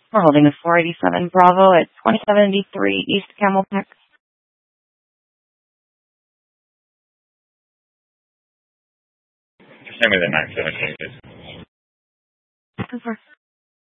We're holding the 487 Bravo at 2073 East Camelback. Send me the 917, please. Over.